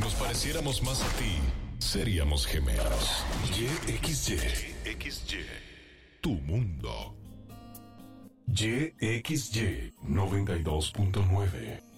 nos pareciéramos más a ti, seríamos gemelos. YXY. Tu mundo. YXY 92.9.